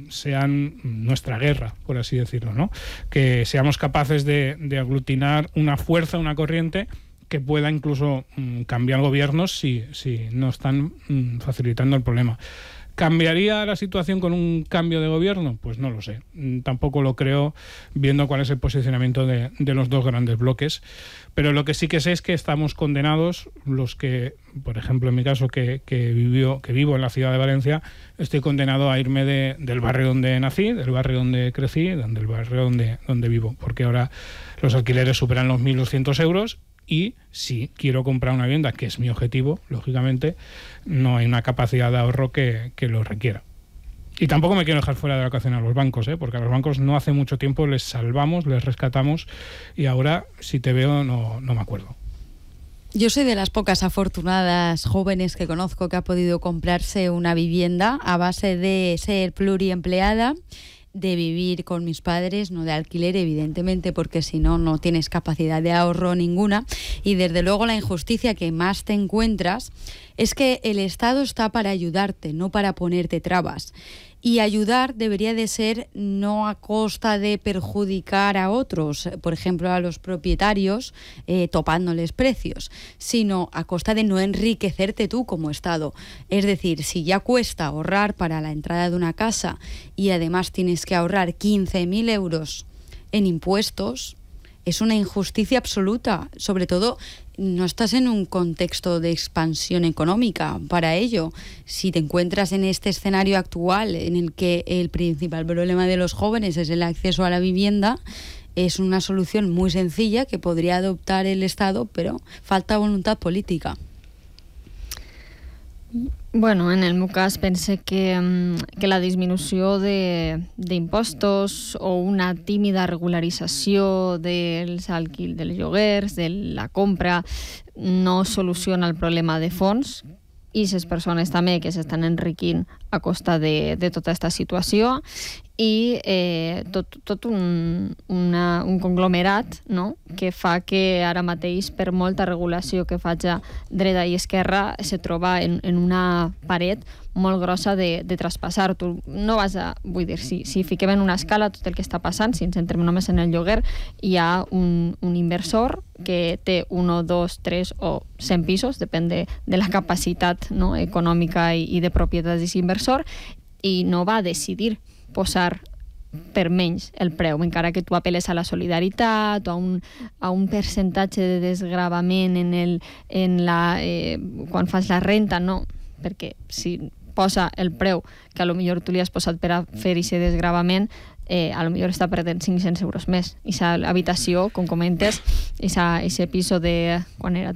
sean nuestra guerra, por así decirlo, ¿no? Que seamos capaces de aglutinar una fuerza, una corriente que pueda incluso cambiar gobiernos si no están facilitando el problema. ¿Cambiaría la situación con un cambio de gobierno? Pues no lo sé. Tampoco lo creo, viendo cuál es el posicionamiento de los dos grandes bloques. Pero lo que sí que sé es que estamos condenados, los que, por ejemplo, en mi caso, que vivo en la ciudad de Valencia, estoy condenado a irme del barrio donde nací, del barrio donde crecí, del barrio donde vivo. Porque ahora los alquileres superan los 1.200 euros. Y si quiero comprar una vivienda, que es mi objetivo, lógicamente, no hay una capacidad de ahorro que lo requiera. Y tampoco me quiero dejar fuera de la ecuación a los bancos, porque a los bancos no hace mucho tiempo les salvamos, les rescatamos, y ahora, si te veo, no me acuerdo. Yo soy de las pocas afortunadas jóvenes que conozco que ha podido comprarse una vivienda a base de ser pluriempleada, de vivir con mis padres, no de alquiler, evidentemente, porque si no, no tienes capacidad de ahorro ninguna. Y desde luego la injusticia que más te encuentras es que el Estado está para ayudarte, no para ponerte trabas. Y ayudar debería de ser no a costa de perjudicar a otros, por ejemplo a los propietarios, topándoles precios, sino a costa de no enriquecerte tú como Estado. Es decir, si ya cuesta ahorrar para la entrada de una casa y además tienes que ahorrar 15.000 euros en impuestos, es una injusticia absoluta. Sobre todo, no estás en un contexto de expansión económica para ello. Si te encuentras en este escenario actual en el que el principal problema de los jóvenes es el acceso a la vivienda, es una solución muy sencilla que podría adoptar el Estado, pero falta voluntad política. Bueno, en el meu cas pense que la disminució d'impostos o una tímida regularització dels lloguers, de la compra, no soluciona el problema de fons, i les persones també que s'estan enriquint a costa de tota aquesta situació, i tot un conglomerat, no?, que fa que ara mateix, per molta regulació que faci dreta i esquerra, se troba en una paret molt grossa de traspassar. Tu no vas a... Vull dir, si fiquem en una escala tot el que està passant, si ens centrem només en el lloguer, hi ha un inversor que té 1, 2, 3 o 100 pisos, depèn de la capacitat, no?, econòmica i de propietat d'aquest inversor, i no va decidir posar per menys el preu, encara que tu apel·les a la solidaritat o a un percentatge de desgravament quan fas la renta, no, perquè si posa el preu que a lo millor tu li has posat per a fer aquest desgravament, a lo millor està perdent 500 euros més. I l'habitació, com comentes, aquest piso de, quan era?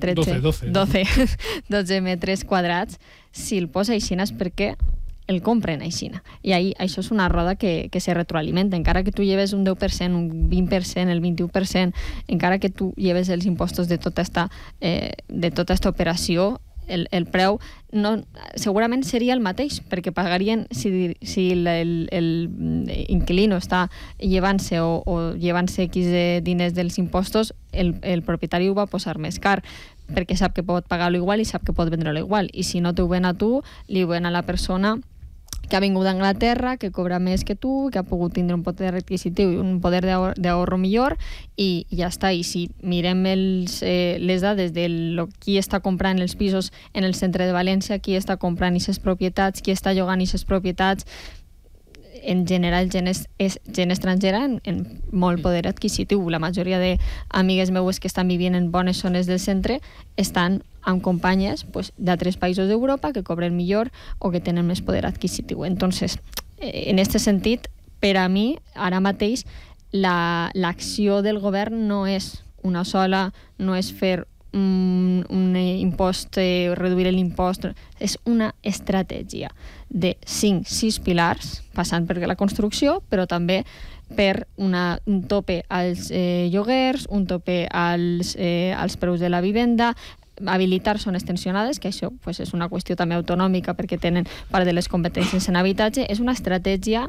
12 metres quadrats, si el posa així és perquè el compren aixina. I això és una roda que se retroalimenta. Encara que tu lleves un 10%, un 20%, el 21%, encara que tu lleves els impostos de tota esta operació, el preu segurament seria el mateix, perquè pagarien, si l'inquilino està llevant-se o llevant-se X diners dels impostos, el propietari ho va posar més car, perquè sap que pot pagar-lo igual i sap que pot vendre-lo igual. I si no t'ho ven a tu, li ven a la persona que ha vingut d'Anglaterra, que cobra més que tu, que ha pogut tindre un poder adquisitiu i un poder d'ahorro millor, i ja està. I si mirem les dades de qui està comprant els pisos en el centre de València, qui està comprant aquestes propietats, qui està llogant aquestes propietats, en general gent estrangera en molt poder adquisitiu. La majoria d'amigues meues que estan vivint en bones zones del centre estan amb companyes d'altres països d'Europa que cobren millor o que tenen més poder adquisitiu. Entonces, en aquest sentit, per a mi, ara mateix, l'acció del govern no és una sola, no és fer un impost, reduir l'impost, és una estratègia de 5-6 pilars, passant per la construcció, però també per un tope als lloguers, un tope als preus de la vivenda, habilitar zones tensionades, que això és una qüestió també autonòmica perquè tenen part de les competències en habitatge. És una estratègia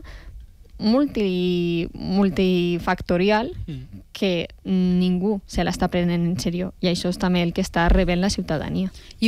multifactorial que ningú se l'està prenent en sèrio, i això és també el que està rebent la ciutadania.